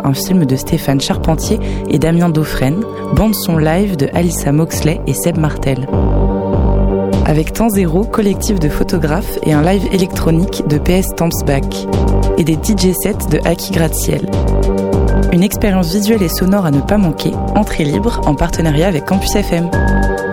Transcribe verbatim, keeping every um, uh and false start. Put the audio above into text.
un film de Stéphane Charpentier et Damien Dauphren, bande-son live de Alissa Moxley et Seb Martel. Avec Temps Zéro, collectif de photographes et un live électronique de P S Tampsback et des D J sets de Aki Gratte-Ciel. Une expérience visuelle et sonore à ne pas manquer, entrée libre en partenariat avec Campus F M.